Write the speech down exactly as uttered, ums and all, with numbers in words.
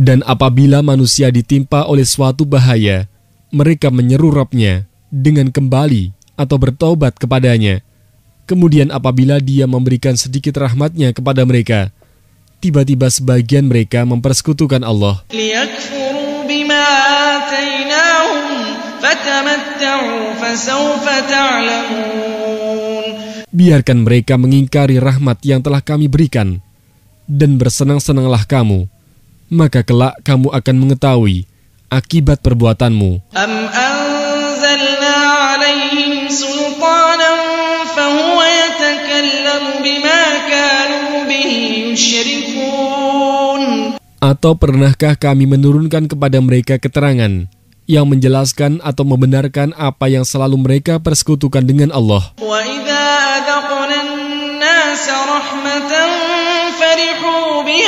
Dan apabila manusia ditimpa oleh suatu bahaya, mereka menyeru Rabb-nya dengan kembali atau bertaubat kepadanya. Kemudian apabila Dia memberikan sedikit rahmat-Nya kepada mereka, tiba-tiba sebagian mereka mempersekutukan Allah. لِيَكْفُرُوا بِمَا آتَيْنَاهُمْ فَتَمَتَّعُوا فَسَوْفَ تَعْلَمُونَ. Biarkan mereka mengingkari rahmat yang telah kami berikan, dan bersenang-senanglah kamu, maka kelak kamu akan mengetahui akibat perbuatanmu. Am anzalna alaihim sultanan fahuwa yatakallamu bima kanu bihi yushrikun. Atau pernahkah kami menurunkan kepada mereka keterangan yang menjelaskan atau membenarkan apa yang selalu mereka persekutukan dengan Allah? Wa idza adaqna an-nasa rahmatan farihu